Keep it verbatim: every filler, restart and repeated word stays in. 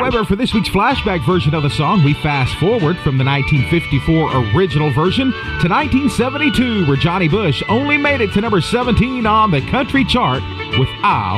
However, for this week's flashback version of the song, we fast forward from the nineteen fifty-four original version to nineteen seventy-two, where Johnny Bush only made it to number seventeen on the country chart with "I